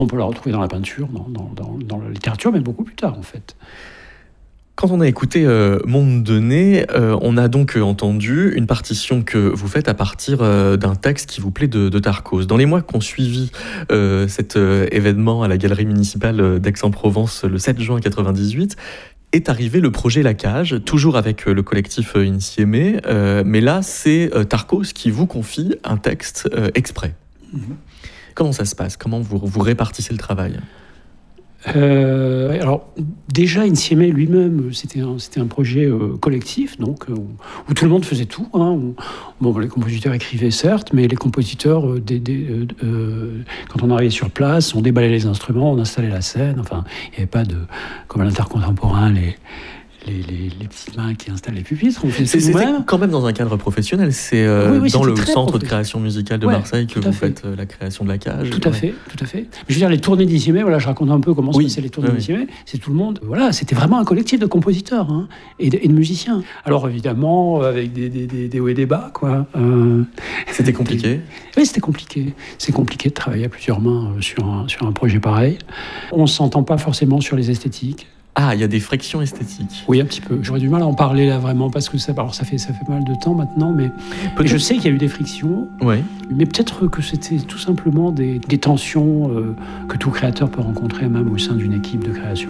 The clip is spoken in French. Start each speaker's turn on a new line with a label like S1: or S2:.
S1: On peut la retrouver dans la peinture, dans la littérature, mais beaucoup plus tard, en fait.
S2: Quand on a écouté Monde Donné, on a donc entendu une partition que vous faites à partir d'un texte qui vous plaît de Tarcos. Dans les mois qui ont suivi cet événement à la Galerie municipale d'Aix-en-Provence le 7 juin 1998, est arrivé le projet La Cage, toujours avec le collectif Insieme, mais là c'est Tarcos qui vous confie un texte exprès. Comment ça se passe? Comment vous répartissez le travail?
S1: Alors déjà Insieme lui-même c'était un projet collectif, donc où tout le monde faisait tout, hein. Bon, les compositeurs écrivaient certes, mais les compositeurs quand on arrivait sur place, on déballait les instruments, on installait la scène. Enfin, il n'y avait pas de, comme à l'Inter contemporain, les petites mains qui installent les pupitres.
S2: C'était quand même dans un cadre professionnel. C'est
S1: oui,
S2: dans le centre de création musicale de Marseille que vous faites la création de La Cage.
S1: Tout à fait. Mais je veux dire, les tournées d'Insieme, voilà, je raconte un peu comment se passaient les tournées d'Insieme. C'est tout le monde. Voilà, c'était vraiment un collectif de compositeurs, hein, et de musiciens. Alors évidemment, avec des hauts et des bas, quoi.
S2: C'était compliqué.
S1: Oui, c'était compliqué. C'est compliqué de travailler à plusieurs mains sur un projet pareil. On ne s'entend pas forcément sur les esthétiques.
S2: Ah, il y a des frictions esthétiques.
S1: Oui, un petit peu. J'aurais du mal à en parler là vraiment parce que ça fait pas mal de temps maintenant, mais je sais qu'il y a eu des frictions.
S2: Ouais.
S1: Mais peut-être que c'était tout simplement des tensions que tout créateur peut rencontrer même au sein d'une équipe de création.